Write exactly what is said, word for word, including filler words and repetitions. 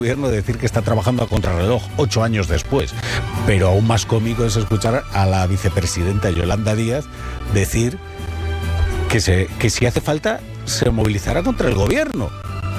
gobierno decir que está trabajando a contrarreloj ocho años después, pero aún más cómico es escuchar a la vicepresidenta Yolanda Díaz decir que, se, que si hace falta se movilizará contra el gobierno.